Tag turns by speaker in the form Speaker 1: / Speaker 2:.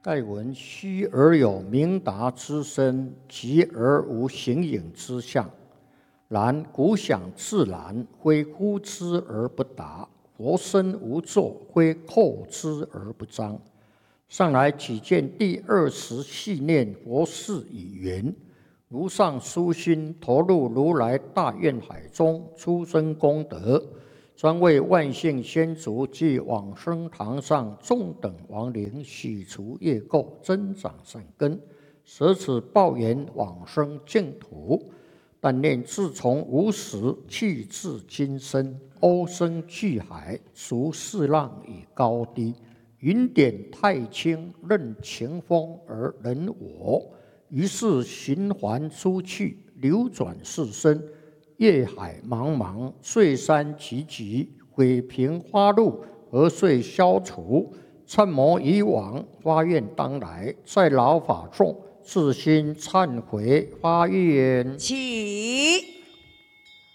Speaker 1: 盖闻虚而有明达之身，极而无形影之相。然古想自然，非呼之而不答；佛身无作，非叩之而不彰。上来chỉ见第20系念佛事已圆。如上殊心投入如来大愿海中，出生功德，专为万姓先祖及往生堂上众等亡灵洗除业垢，增长善根，舍此报缘往生净土。但念自从无始去至今生，欧生巨海，孰是浪以高低？云点太轻，任情风而人我。于是循环出去，流转世身，业海茫茫，岁山急急，毁平花路，何遂消除？参谋以往，发愿当来，在老法众，自心忏悔发愿。
Speaker 2: 起。